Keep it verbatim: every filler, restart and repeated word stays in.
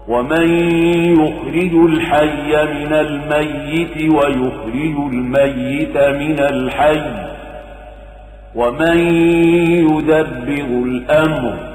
ومن يخرج الحي من الميت ويخرج الميت من الحي ومن يدبر الأمر